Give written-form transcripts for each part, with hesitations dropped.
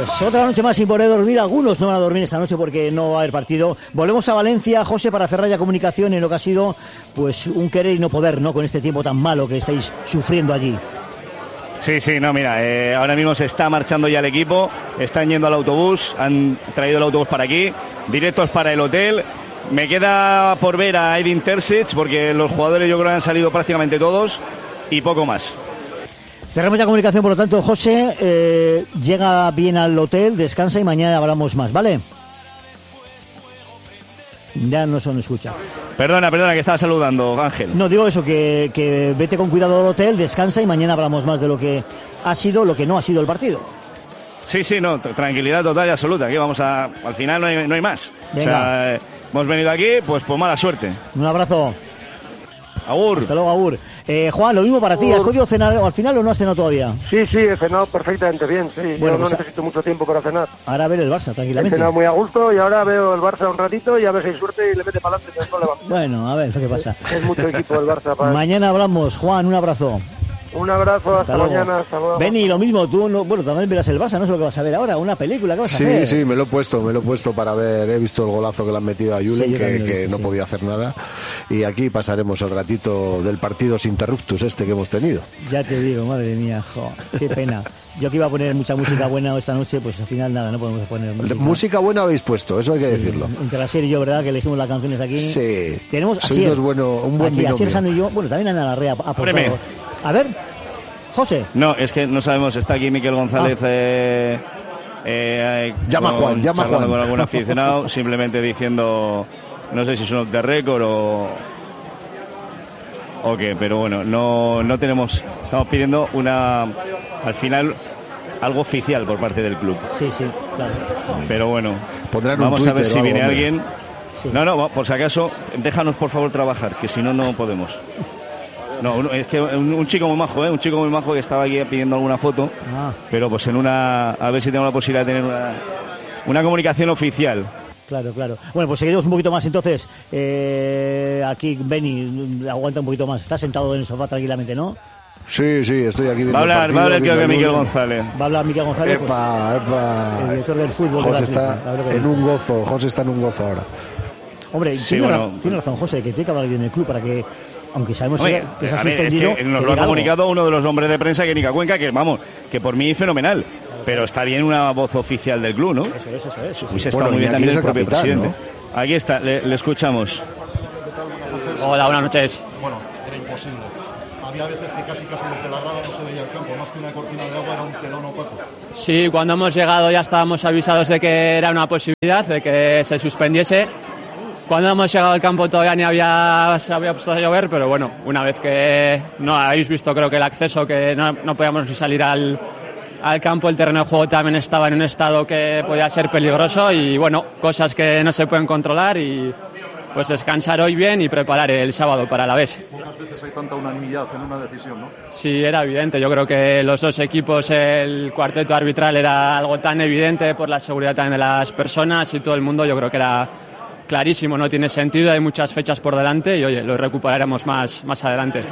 Pues otra noche más sin poder dormir. Algunos no van a dormir esta noche porque no va a haber partido. Volvemos a Valencia, José, para cerrar ya comunicación en lo que ha sido pues un querer y no poder, ¿no? Con este tiempo tan malo que estáis sufriendo allí. Sí, no, mira, ahora mismo se está marchando ya el equipo, están yendo al autobús, han traído el autobús para aquí, directos para el hotel. Me queda por ver a Edin Terzic porque los jugadores yo creo que han salido prácticamente todos y poco más. Cerramos ya comunicación, por lo tanto, José, llega bien al hotel, descansa y mañana hablamos más, ¿vale? Ya no se nos escucha. Perdona, que estaba saludando, Ángel. No, digo eso, que vete con cuidado al hotel, descansa y mañana hablamos más de lo que ha sido, lo que no ha sido el partido. Sí, no, tranquilidad total y absoluta. Aquí vamos al final no hay más. Venga. O sea, hemos venido aquí, pues mala suerte. Un abrazo. Agur. Hasta luego, agur. Juan, lo mismo para ti. ¿Has podido cenar al final o no has cenado todavía? Sí, he cenado perfectamente bien. Sí, bueno, yo no pues necesito mucho tiempo para cenar. Ahora a ver el Barça, tranquilamente. He cenado muy a gusto y ahora veo el Barça un ratito y a ver si hay suerte y le mete para adelante. Bueno, a ver, ¿qué pasa? Es mucho equipo el Barça. Mañana hablamos. Juan, un abrazo. Un abrazo, hasta mañana, hasta luego. Beni, lo mismo, tú también verás el Barça, no sé lo que vas a ver ahora, una película, ¿qué vas a hacer? Sí, me lo he puesto para ver, he visto el golazo que le han metido a Julen, que no podía hacer nada, y aquí pasaremos el ratito del partido interruptus que hemos tenido. Ya te digo, madre mía, qué pena. Yo que iba a poner mucha música buena esta noche, pues al final nada, no podemos poner música. Música buena habéis pusto, eso hay que decirlo. Entre Asier y yo, ¿verdad? Que elegimos las canciones aquí. Sí. Tenemos Asier, un buen binomio. Asier, Jano y yo, también Ana Larrea aportado. A ver, José. No, es que no sabemos, está aquí Miquel González. Llama a Juan. Con algún aficionado, simplemente diciendo, no sé si es un off the record o qué, pero bueno, no tenemos, estamos pidiendo al final algo oficial por parte del club. Sí, claro. Pero bueno, pondrán vamos a ver si viene hombre. alguien. Sí. No, por si acaso, déjanos por favor trabajar, que si no podemos. No, es que un chico muy majo, que estaba aquí pidiendo alguna foto, pero pues a ver si tengo la posibilidad de tener una comunicación oficial. Claro. Bueno, pues seguiremos un poquito más entonces. Aquí Beni aguanta un poquito más. Está sentado en el sofá tranquilamente, ¿no? Sí, estoy aquí viendo va a hablar creo que Miquel González. Va a hablar Miquel González. Epa. El director del fútbol. José está en un gozo ahora. Hombre, sí, tiene razón José, que tiene que hablar bien del club para que, aunque sabemos que se ha suspendido... Es que nos lo ha comunicado uno de los hombres de prensa, que Nica Cuenca, que por mí es fenomenal. Pero está bien una voz oficial del club, ¿no? Eso es. Pues está muy bien también el propio presidente, ¿no? Aquí está, le escuchamos. Hola, buenas noches. Bueno, era imposible. Había veces que casi desde la grada no se veía el campo, más que una cortina de agua, era un telón opaco. Sí, cuando hemos llegado ya estábamos avisados de que era una posibilidad, de que se suspendiese. Cuando hemos llegado al campo todavía se había puesto a llover, pero bueno, una vez que no habéis visto, creo que el acceso, que no podíamos ni salir al campo, el terreno de juego también estaba en un estado que podía ser peligroso y bueno, cosas que no se pueden controlar y pues descansar hoy bien y preparar el sábado para la vez. Pocas veces hay tanta unanimidad en una decisión, ¿no? Sí, era evidente. Yo creo que los dos equipos, el cuarteto arbitral era algo tan evidente por la seguridad también de las personas y todo el mundo. Yo creo que era clarísimo, no tiene sentido, hay muchas fechas por delante y oye, lo recuperaremos más adelante.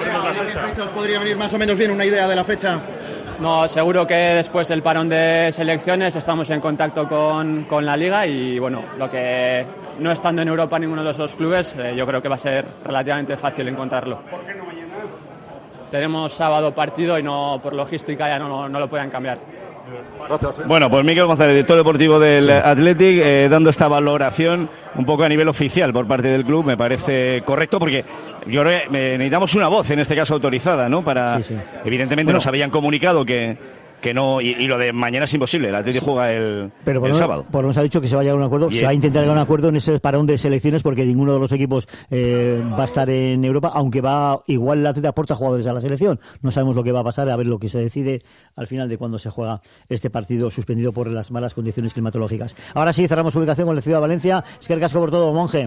¿Os podría venir más o menos bien una idea de la fecha? No, seguro que después del parón de selecciones estamos en contacto con la Liga y bueno, lo que no estando en Europa ninguno de los dos clubes, yo creo que va a ser relativamente fácil encontrarlo. ¿Por qué no mañana? Tenemos sábado partido y no por logística ya no lo pueden cambiar. Gracias. Bueno, pues Miquel González, director deportivo del Athletic, dando esta valoración un poco a nivel oficial por parte del club, me parece correcto porque yo creo que necesitamos una voz, en este caso autorizada, ¿no? Evidentemente nos habían comunicado que no, y lo de mañana es imposible, el Athletic juega el sábado. Por lo menos ha dicho que se va a llegar a un acuerdo, se va a intentar llegar a un acuerdo en ese parón de selecciones porque ninguno de los equipos va a estar en Europa, aunque igual el Athletic aporta jugadores a la selección. No sabemos lo que va a pasar, a ver lo que se decide al final de cuando se juega este partido suspendido por las malas condiciones climatológicas. Ahora sí, cerramos publicación con la Ciudad de Valencia. Es que el casco por todo, monje.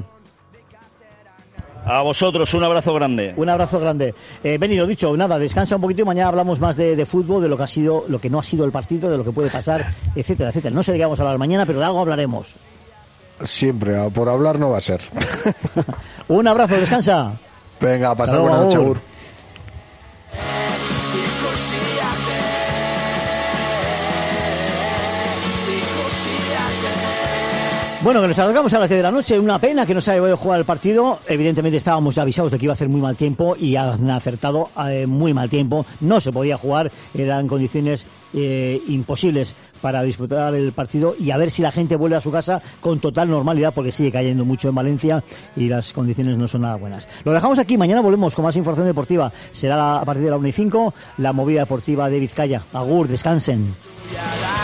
A vosotros, un abrazo grande. Un abrazo grande. Beni, lo dicho, nada, descansa un poquito y mañana hablamos más de fútbol, de lo que ha sido, lo que no ha sido el partido, de lo que puede pasar, etcétera. No sé de qué vamos a hablar mañana, pero de algo hablaremos. Siempre, por hablar no va a ser. Un abrazo, descansa. Venga, a pasar buena noche, Agur. Bueno, que nos acercamos a las 10 de la noche, una pena que no se haya podido jugar el partido. Evidentemente estábamos avisados de que iba a hacer muy mal tiempo y han acertado muy mal tiempo. No se podía jugar, eran condiciones imposibles para disputar el partido y a ver si la gente vuelve a su casa con total normalidad, porque sigue cayendo mucho en Valencia y las condiciones no son nada buenas. Lo dejamos aquí, mañana volvemos con más información deportiva. Será a partir de la 1:05, la movida deportiva de Vizcaya. Agur, descansen.